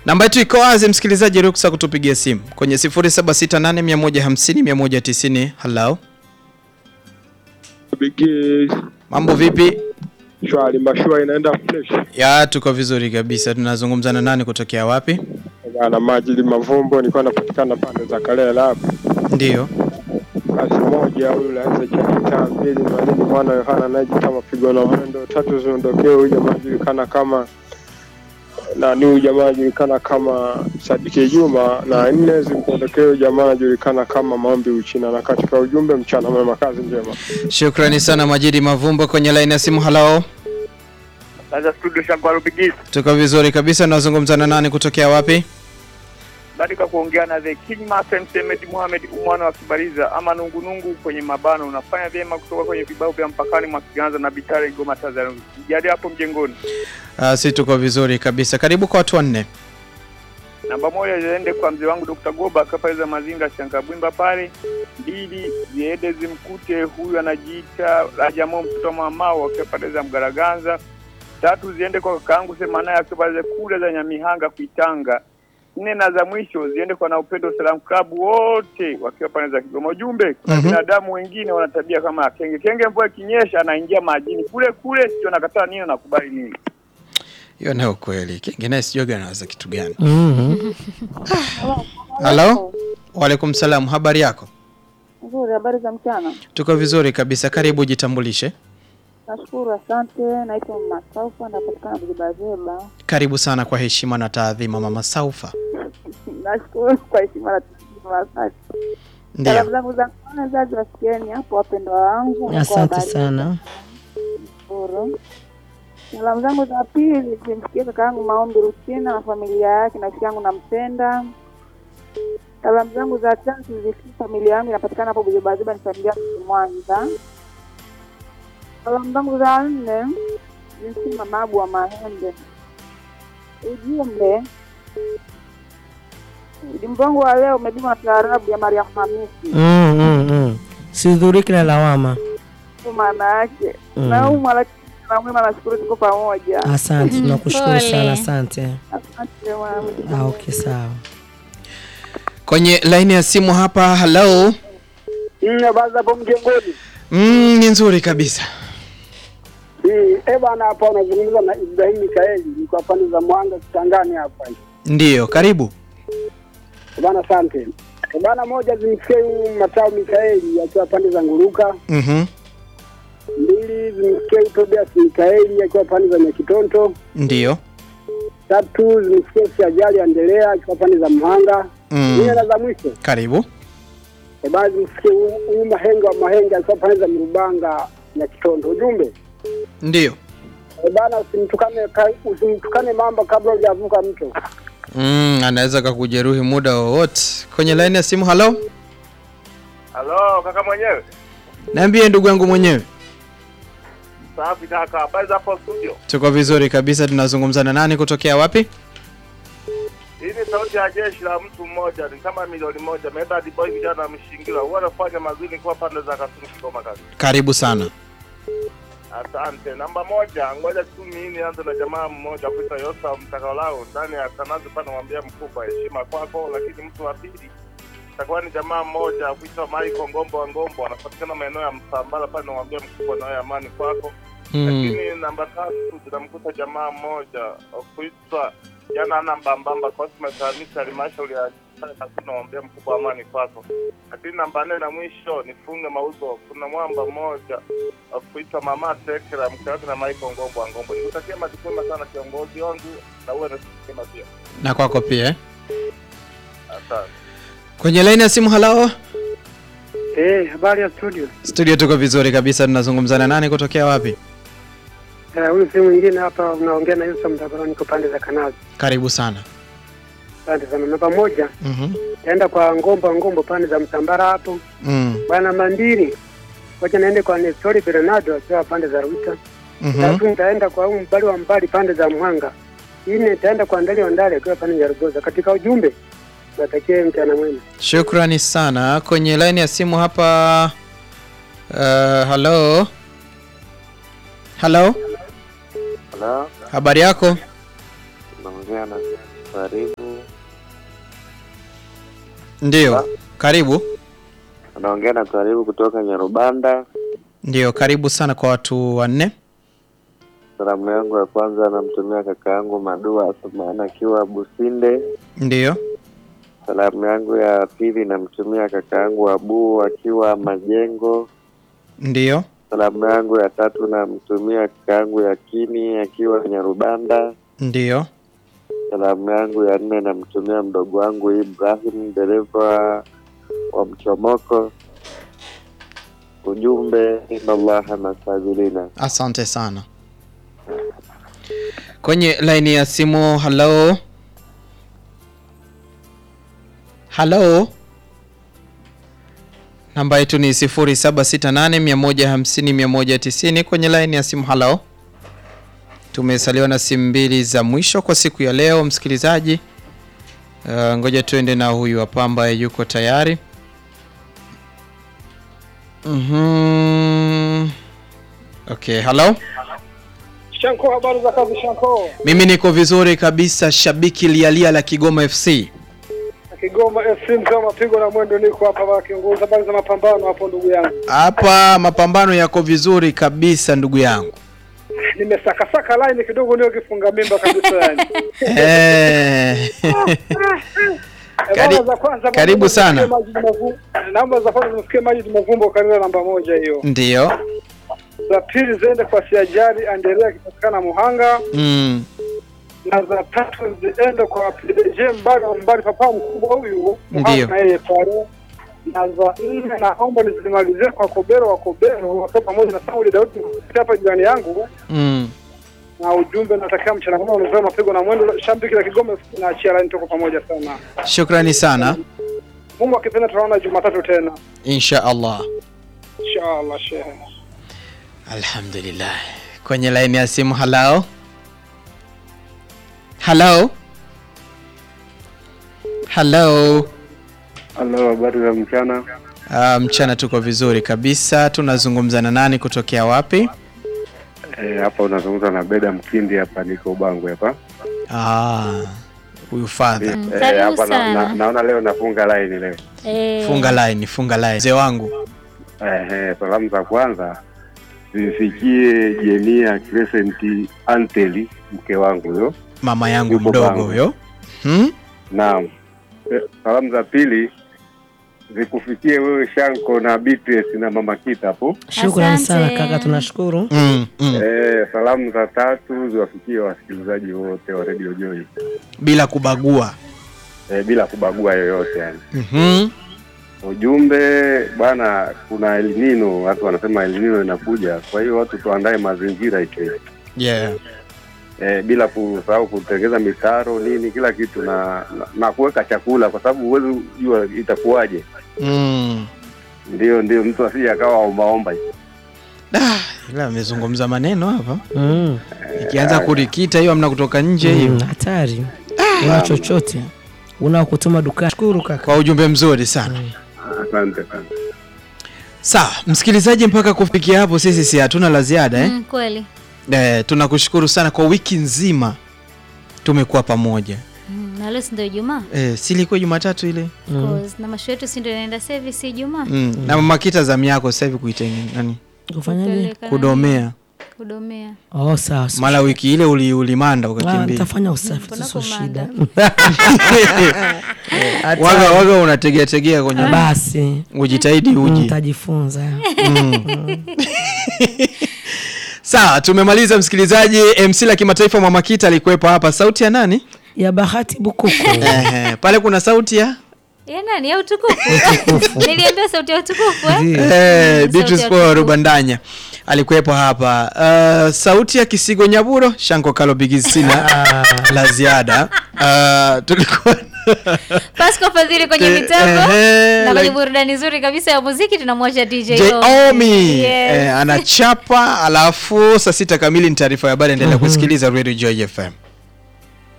Namba yetu iko wazi msikilizaji, ruksa kutupigia simu kwenye 0768 150 190. Hello. Bigi. Mambo vipi? Shwari, mashua inaenda fresh. Ya, tuko vizuri kabisa. Tunazungumza na nani kutokea wapi? Bwana Majidi Mavumbo, nilikuwa napatikana pande za Kalela hapo. Ndio. Basi moja yule anza cha mbili mwalimu mwana Yohana anajiita mapigo na mwendo, tatu ziondokee huyu jamaa julikana kama huyu jamaa julikana kama Sadiki Juma, na nne ziondokee huyu jamaa julikana kama Maombi Uchina. Na katika ujumbe mchana mwema, kazi njema. Shukrani sana Majidi Mavumbo. Kwenye line ya simu. Hello. Sasa studio Shambaro Bigis. Tuko vizuri kabisa. Nazungumza na nani kutokea wapi? Badika kuongea na the King Master Msemed Mohamed Umwana wa Kibariza ama nungunungu kwenye mabano. Unafanya vyema kutoka kwenye vibao vya mpakani mwa Kiganza na Bitare Goma Tanzania. Jadi hapo mjengoni. Si tuko vizuri kabisa. Karibu kwa watu wanne. Namba moja ziende kwa mzee wangu Dr. Goba Kapaiza Mazinga Shankabwimba pale. 2 ziende zimkute huyu anajiita Rajamo mtoto mamao akipateza Mgaraganza. 3 ziende kwa kakaangu Semana ya Kibaze kule za Nyamihanga kuitanga. 4 na za mwisho ziende kwa na Upendo Salam Club wote wakiwa pale za Kigoma. Ujumbe, kuna binadamu wengine wana tabia kama kenge mvua kinyesha anaingia majini kule sio nakataa nini na kubali nini. Hiyo ndio kweli. Kingine sijui anaanza kitu gani. Hello. Wa alaikum salam. Habari yako? Nzuri, habari za mchana. Tuko vizuri kabisa. Karibu, jitambulishe. Nashukuru, asante. Naitwa Mama Saufa, napatikana Bujibazeba. Karibu sana, kwa heshima na taadhima Mama Saufa. Nashukuru kwa heshima na taadhima, asante. Ndio. Salamu zangu za kwanza ziwasikieni hapo wapendwa wangu. Asante sana. Nashukuru. Salamu zangu za pili zimfikie kakaangu Maombi Ruchina na familia yake na yangu nampenda. Salamu zangu za tatu zifikie familia yangu inapatikana hapo Bujibazeba, ni familia ya Mwanza. Salamu zangu za 4 zifikie mama Abu wa Mahende. Ujumbe, Dimbangu wa leo umebima na taarabu ya Mariam Hamisi. Sidhuriki na lawama. Kwa maana yake. Na umma na mwema, nashukuru tuko pamoja. Asante, tunakushukuru sana, asante. Asante mama. Okay, sawa. Kwenye line ya simu hapa. Hello. Baza hapo mjengoni. Ni nzuri kabisa. Bwana hapa unazungumza na Ibrahim Mikaeli, niko pande za Mwanga Kitangani hapa. Ndio, karibu. Bwana asante. Bwana moja zimfikie Matao Mikaeli akiwa pande za Nguruka. 2 zimfikie Tobias Mikaeli akiwa pande za Nyakitonto. Ndio. 3 zimfikie Siajali Andelea akiwa pande za Mhanga. 4 na za mwisho. Karibu. Bwana zimfikie Mahenga akiwa pande za Mrubanga Nyakitonto. Ujumbe. Ndio. Bwana usimtukane mamba kabla hujavuka mto. Anaweza kukujeruhi muda wowote. Kwenye line ya simu. Hello. Hello, kaka mwenyewe. Niambie ndugu yangu mwenyewe. Safi kaka, habari za hapo studio? Tuko vizuri kabisa. Tunazungumza na nani kutokea wapi? Hii ni sauti ya jeshi la mtu mmoja, ni kama milioni 1. Meda boy vijana mshingira. Wanafanya mazuri kwa pande za Kasulu Kigoma kazi. Karibu sana. Asante. Namba 1, ngoja tu mimi nianze na jamaa mmoja kuita Yosa Mtakalao ndani ya Kanazi pana, mwambia mkubwa heshima kwako. Lakini mtu wa pili takuwa ni jamaa mmoja kuita Maiko Ngombo wa Ngombo, anapatikana maeneo ya Msambala pale, mwambia mkubwa na amani kwako. Lakini namba 3 tunamkuta jamaa mmoja kuitwa jana namba mbamba Cosmas Hamisa Halmashauri ya Kasulu, mwambia mkubwa amani kwako. Lakini namba 4 na mwisho nifunge mauzo, kuna mwamba mmoja kuitwa Mama Tekra mkaka na Maiko Ngombo wa Ngombo. Nikutakia majukumu sana kiongozi wangu, na uwe na siku pia. Na kwako pia. Asante. Kwenye line ya simu. Hello. Habari ya studio. Studio tuko vizuri kabisa. Tunazungumza na nani kutokea wapi? Huyu si mwingine hapa, unaongea na Yusuf Mtakalao, niko pande za Kanazi. Karibu sana. Asante sana. Namba 1 naenda kwa Ngombo pande za Msambara hapo. Bwana Mandiri, wacha naende kwa Nestori Bernardo akiwa pande za Ruita. 3 nitaenda kwa Mbali wa Mbali pande za Mhanga. 4 nitaenda kwa Ndali wa Ndali akiwa pande za Rugoza. Katika ujumbe, natakia mchana mwema. Shukrani sana. Kwenye line ya simu hapa. Hello. Hello. Hello. Habari yako? Naongea na karibu. Ndio. Karibu. Anaongea na Karibu kutoka Nyarubanda. Ndio, karibu sana kwa watu 4. Salamu yangu ya kwanza namtumia kaka yangu Madua Asumana akiwa Businde. Ndio. Salamu yangu ya pili namtumia kaka yangu Abu akiwa Majengo. Ndio. Salamu yangu ya tatu namtumia kaka yangu Yakini akiwa Nyarubanda. Ndio. Salamu yangu ya 4 namtumia mdogo wangu Ibrahim dereva wa mchomoko. Ujumbe innallaha masabilina. Asante sana. Kwenye line ya simu, hello. Hello. Namba yetu ni 0768150190 kwenye line ya simu, hello. Tumesaliwa na simu 2 za mwisho kwa siku ya leo msikilizaji. Ngoja tuende na huyu hapa ambaye yuko tayari. Okay, hello. Shanko, habari za kazi Shanko? Mimi niko vizuri kabisa, shabiki lialia la Kigoma FC. Kigoma FC mzee mapigo na mwendo, niko hapa wa kiongozi. Habari za mapambano hapo ndugu yangu? Hapa mapambano yako vizuri kabisa ndugu yangu. Nimesaka line kidogo nio kifunga mimba kabisa yani. Karibu sana. Namba za kwanza zimfikie Majid Mavumbo karibu namba 1 hiyo. Ndio. Za pili ziende kwa Siajari Anderea kipatikana Muhanga. Na za tatu ziende kwa PJ mbali papa mkubwa huyu Muhanga na yeye pale. Na za 4 naomba nisimalizie kwa Kobero wakiwa pamoja na Sauli Daudi hapa jirani yangu. Na ujumbe natakia mchana mwema, unazama mapigo na mwendo, shabiki la Kigoma na achia line tuko pamoja sana. Shukrani sana. Mungu akipenda tunaona Jumatatu tena. Inshallah. Inshallah shehe. Alhamdulillah. Kwenye line ya simu, hello. Hello. Hello. Hello, habari za mchana? Mchana tuko vizuri kabisa. Tunazungumza na nani kutokea wapi? Hapa unazungumza na Beda Mkindi, hapa niko Bangwe hapa. Huyu father. Hapa naona leo nafunga line leo. Funga line. Mzee wangu. Salamu za kwanza zifikie Jenia Crescent Anteli, mke wangu huyo. Mama yangu mdogo huyo. Naam. Salamu za pili zikufikie wewe Shanko na Beatrice na Mama Kita hapo. Shukrani sana kaka, tunashukuru. Salamu za tatu ziwafikie wasikilizaji wote wa Radio Joy. Bila kubagua. Bila kubagua yoyote yani. Ujumbe bana, kuna El Nino, watu wanasema El Nino inakuja. Kwa hiyo watu tuandae mazingira ike. Yeah. Bila kusahau kutengeza mitaro nini kila kitu na kuweka chakula, kwa sababu huwezi jua itakuwaje. Ndio mtu asije akawa ombaomba. Ila amezungumza maneno hapa. Ikianza kurikita hiyo amna kutoka nje hiyo. Hatari. Una chochote. Una kutuma dukani. Shukuru kaka. Kwa ujumbe mzuri sana. Asante. Sawa, msikilizaji, mpaka kufikia hapo sisi si hatuna la ziada kweli. Tunakushukuru sana kwa wiki nzima tumekuwa pamoja. Na leo ndio Ijumaa. Si ilikuwa Jumatatu ile? Na masho yetu si ndio inaenda service Ijumaa. Na Mama Kita zamu yako sasa hivi kuitengeneza nani? Kufanyaje? Kudomea. Sawa. Mara wiki ile ulimanda ukakimbia. Nitafanya usafi, sio shida. Waga unategea kwenye basi. Ujitahidi uji. Nitajifunza. Sawa, tumemaliza msikilizaji. MC la kimataifa Mama Kita alikuwepo hapa. Sauti ya nani? Ya Bahati Bukuku. Pale kuna sauti ya nani? Ya utukufu. Niliambia sauti ya utukufu Beatrice Paul Rubandanya alikuwepo hapa. Sauti ya Kisigo Nyaburo, Shanko Kalo Bigizina la ziada. Tulikuwa Pasco Fadhili kwenye mitambo na kwenye burudani nzuri kabisa ya muziki tunamwacha DJ Omi. Anachapa, alafu saa 6 kamili ni taarifa ya habari. Endelea kusikiliza Radio Joy FM.